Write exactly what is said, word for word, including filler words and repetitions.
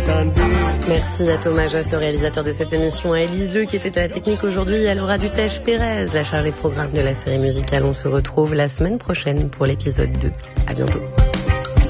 Merci à Thomas Josse, le réalisateur de cette émission, à Élise Leu qui était à la technique aujourd'hui, et à Laura Dutèche-Pérez, la chargée de programme de la série musicale. On se retrouve la semaine prochaine pour l'épisode deux. À bientôt.